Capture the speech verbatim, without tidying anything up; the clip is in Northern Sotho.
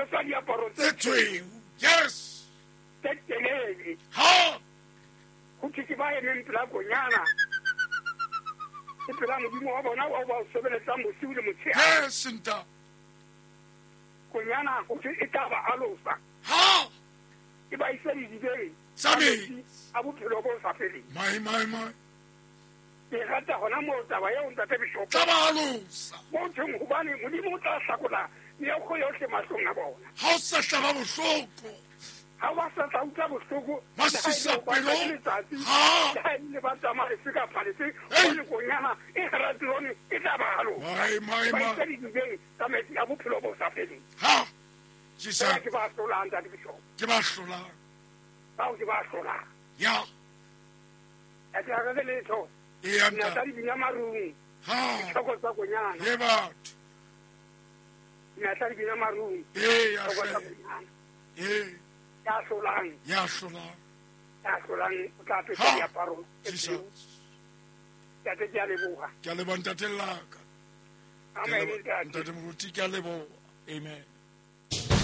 sa diaparo tse tshweu. Yes. tse telele Ha. go thitse ba emeng pela konyana ke pela modimo wa bona wa ba o sebeletsang bosiu le motshehare. Yes, nta. Konyana go thwe e tla ba alosa Ha. e ba ise didibeng Tsa metsi. a bophelo bo sa feleng. My, my, my. Ke rata gona mo taba eo ntate Bishop Tla ba alosa. mo theng gobane modimo o tla hlakola meokgo yohle mahlong a bona. Ha o sa hlaba bohloko. ga ba sa tla utlwa bohloko Masisapelong. ha le ba tsamaya lefe kapa lefe go lekonyana e garatirone e tla balo My, my, ba my. itse didibeng tsa metsi a bophelo bo sa feleng. Ha. Fela Jesus. ke ba hlolang ntate Bishop Ke ba hlolang. bao ke ba hlolang Ya. a ke ga ke letho E na anta. tsa dibinya marung Ha. tlhoko tsa konyana Ye batho. na tsa dibinya marung E ya tlhoko tsa hle. konyana E ya hlolang ya hlolang. ya hlolang o tla peta Ha. diaparo tse Jesus. tshweu. ya te ke a leboga Ke a leba ntate laka. Ke a amen leba- ntate Ntate moruti ke a leboha. Amen.